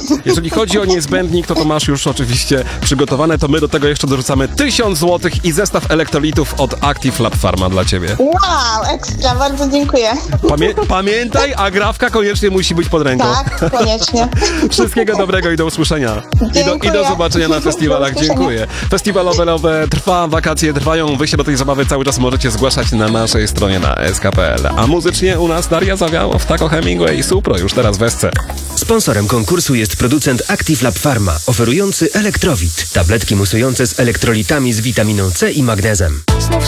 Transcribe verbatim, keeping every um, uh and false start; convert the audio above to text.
Jeżeli chodzi o niezbędnik, to to masz już oczywiście przygotowane, to my do tego jeszcze dorzucamy tysiąc złotych i zestaw elektrolitów od Active Lab Pharma dla ciebie. Wow, ekstra, bardzo dziękuję. Pamię pamiętaj, agrawka koniecznie musi być pod ręką. Tak, koniecznie. Wszystkiego dobrego i do usłyszenia. I do, i do zobaczenia na festiwalach. Do usłyszenia. Dziękuję. Festiwal Owelowe trwa, wakacje trwają. Wy się do tej zabawy cały czas możecie zgłaszać na naszej stronie na s k kropka p l. A muzycznie u nas Daria Zawiało, Taco Hemingway i Supro już teraz w Esce. Sponsorem konkursu jest producent Active Lab Pharma, oferujący Elektrowit. Tabletki musujące z elektrolitami z witaminą C i magnezem.